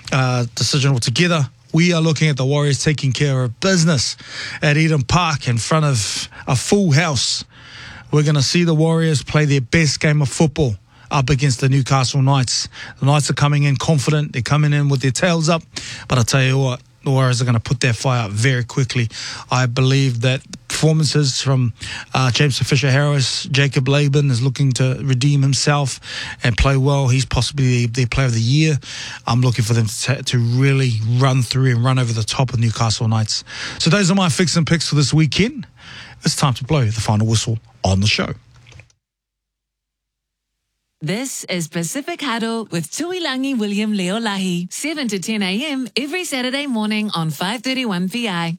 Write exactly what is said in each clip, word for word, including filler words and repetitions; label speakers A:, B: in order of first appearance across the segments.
A: uh, decision altogether. We are looking at the Warriors taking care of business at Eden Park in front of a full house. We're going to see the Warriors play their best game of football up against the Newcastle Knights. The Knights are coming in confident. They're coming in with their tails up. But I'll tell you what, the Warriors are going to put their fire up very quickly. I believe that performances from uh, James Fisher-Harris, Jacob Laban is looking to redeem himself and play well. He's possibly their player of the year. I'm looking for them to, to really run through and run over the top of Newcastle Knights. So those are my fix and picks for this weekend. It's time to blow the final whistle on the show.
B: This is Pacific Huddle with Tuilangi William Leolahi, seven to ten a.m. every Saturday morning on five thirty-one P I.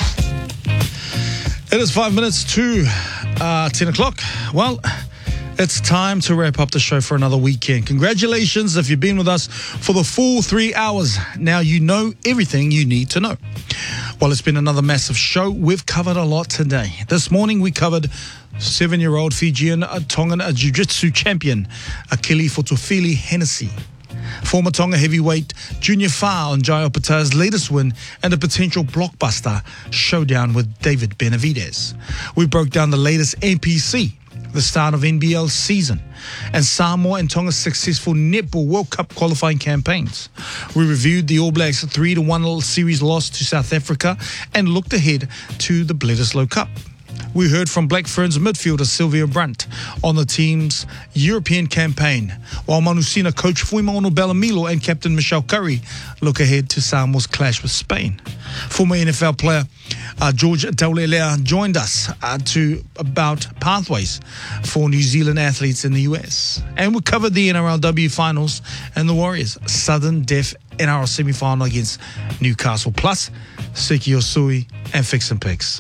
A: It is five minutes to uh, ten o'clock. Well, it's time to wrap up the show for another weekend. Congratulations if you've been with us for the full three hours. Now you know everything you need to know. Well, it's been another massive show. We've covered a lot today. This morning we covered seven-year-old Fijian uh, Tongan uh, Jiu-Jitsu champion Akili Fotofili Hennessy. Former Tonga heavyweight Junior Fa on Jai Opeta's latest win and a potential blockbuster showdown with David Benavidez. We broke down the latest N P C, the start of N B L season, and Samoa and Tonga's successful Netball World Cup qualifying campaigns. We reviewed the All Blacks' three to one series loss to South Africa and looked ahead to the Bledisloe Cup. We heard from Black Ferns midfielder Sylvia Brunt on the team's European campaign, while Manusina coach Fuimaono Bellamilo and captain Michelle Curry look ahead to Samoa's clash with Spain. Former N F L player uh, George Taulelea joined us uh, to about pathways for New Zealand athletes in the U S. And we covered the N R L W finals and the Warriors' sudden death N R L semi-final against Newcastle, plus Seki Osui and Fix and Picks.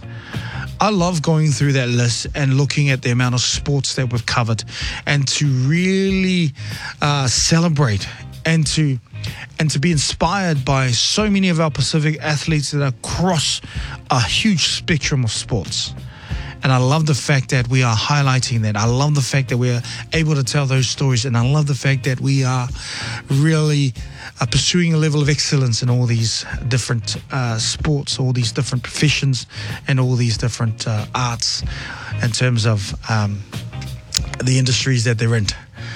A: I love going through that list and looking at the amount of sports that we've covered, and to really uh, celebrate and to and to be inspired by so many of our Pacific athletes that are across a huge spectrum of sports. And I love the fact that we are highlighting that. I love the fact that we are able to tell those stories. And I love the fact that we are really uh, pursuing a level of excellence in all these different uh, sports, all these different professions, and all these different uh, arts in terms of um, the industries that they're in.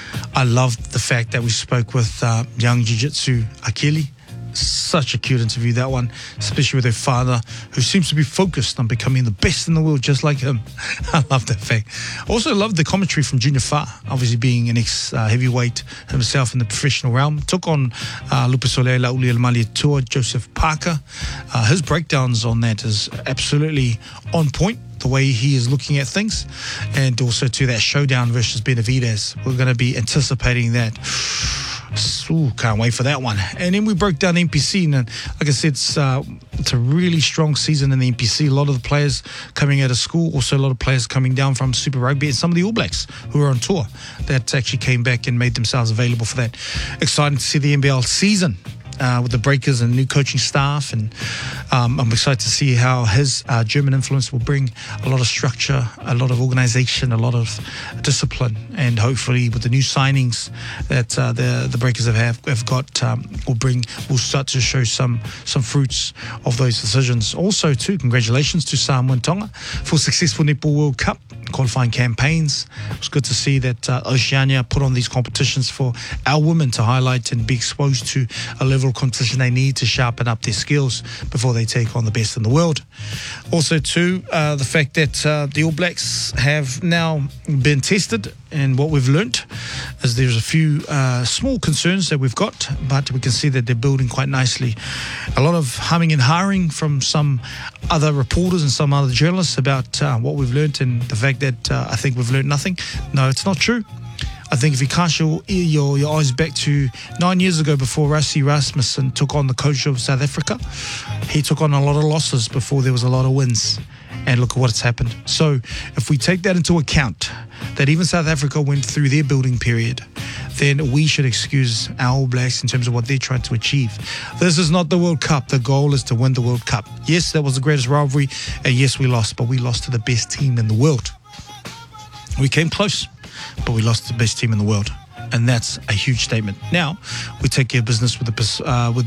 A: I love the fact that we spoke with uh, young Jiu-Jitsu Akili. Such a cute interview, that one, especially with her father, who seems to be focused on becoming the best in the world, just like him. I love that fact. Also love the commentary from Junior Fa, obviously being an ex-heavyweight uh, himself in the professional realm. Took on uh, Lupisolea Lauli Maliatua, Joseph Parker. Uh, his breakdowns on that is absolutely on point, the way he is looking at things, and also to that showdown versus Benavidez. We're going to be anticipating that. Ooh, can't wait for that one. And then we broke down N P C, and like I said, it's, uh, it's a really strong season in the N P C. A lot of the players coming out of school, also a lot of players coming down from Super Rugby, and some of the All Blacks who are on tour that actually came back and made themselves available for that. Exciting to see the N B L season Uh, with the Breakers and new coaching staff, and um, I'm excited to see how his uh, German influence will bring a lot of structure, a lot of organization, a lot of discipline, and hopefully with the new signings that uh, the the Breakers have have, have got, um, will bring will start to show some some fruits of those decisions. Also, too, congratulations to Samoa and Tonga for successful Netball World Cup qualifying campaigns. It was good to see that uh, Oceania put on these competitions for our women to highlight and be exposed to a level of competition they need to sharpen up their skills before they take on the best in the world. Also, too, uh, the fact that uh, the All Blacks have now been tested, and what we've learnt is there's a few uh, small concerns that we've got, but we can see that they're building quite nicely. A lot of humming and hawing from some other reporters and some other journalists about uh, what we've learnt, and the fact that uh, I think we've learnt nothing. No, it's not true. I think if you cast your, your your eyes back to nine years ago, before Rassie Rasmussen took on the coach of South Africa, he took on a lot of losses before there was a lot of wins. And look at what's happened. So if we take that into account, that even South Africa went through their building period, then we should excuse our All Blacks in terms of what they're trying to achieve. This is not the World Cup. The goal is to win the World Cup. Yes, that was the greatest rivalry, and yes, we lost, but we lost to the best team in the world. We came close, but we lost to the best team in the world. And that's a huge statement. Now, we take care of business with the uh, with